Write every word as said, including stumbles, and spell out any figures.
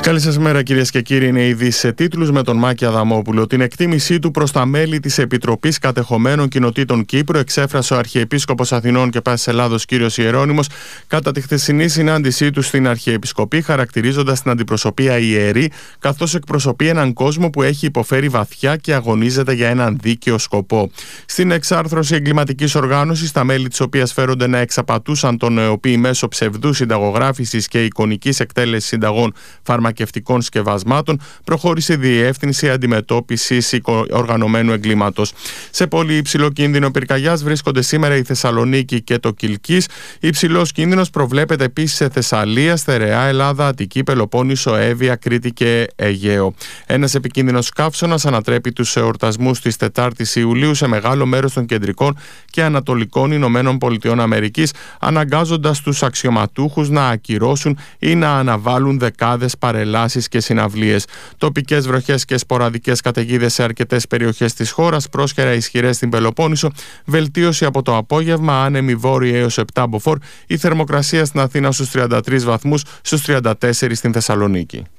Καλή σας μέρα, κυρίες και κύριοι. Είναι ήδη σε τίτλους με τον Μάκη Αδαμόπουλο. Την εκτίμησή του προς τα μέλη της Επιτροπής Κατεχομένων Κοινοτήτων Κύπρου εξέφρασε ο Αρχιεπίσκοπος Αθηνών και Πάσης Ελλάδος κ. Ιερώνυμος κατά τη χθεσινή συνάντησή του στην Αρχιεπισκοπή, χαρακτηρίζοντας την αντιπροσωπεία ιερή, καθώς εκπροσωπεί έναν κόσμο που έχει υποφέρει βαθιά και αγωνίζεται για έναν δίκαιο σκοπό. Στην εξάρθρωση εγκληματικής οργάνωσης, τα μέλη της οποίας φέρονται να εξαπατούσαν τον ΕΟΠΗ μέσω ψευδού συνταγογράφησης και εικονικής εκτέλεσης συνταγών φαρμακευτικών σκευασμάτων, προχώρησε η Διεύθυνση Αντιμετώπισης Οργανωμένου Εγκλήματος. Σε πολύ υψηλό κίνδυνο πυρκαγιάς βρίσκονται σήμερα η Θεσσαλονίκη και το Κιλκής. Υψηλός κίνδυνος προβλέπεται επίσης σε Θεσσαλία, Στερεά, Ελλάδα, Αττική, Πελοπόννησο, Εύβοια, Κρήτη και Αιγαίο. Ένας επικίνδυνος καύσωνας ανατρέπει τους εορτασμούς της τετάρτης Ιουλίου σε μεγάλο μέρος των κεντρικών και ανατολικών Ηνωμένων Πολιτειών Αμερικής, αναγκάζοντας τους αξιωματούχους να ακυρώσουν ή να αναβάλουν δεκάδες παρελάσεις και συναυλίες. Τοπικές βροχές και σποραδικές καταιγίδες σε αρκετές περιοχές της χώρας, πρόσχερα ισχυρές στην Πελοπόννησο, βελτίωση από το απόγευμα, άνεμη βόρεια έως επτά μποφόρ, η θερμοκρασία στην Αθήνα στους τριάντα τρεις βαθμούς, στους τριάντα τέσσερις στην Θεσσαλονίκη.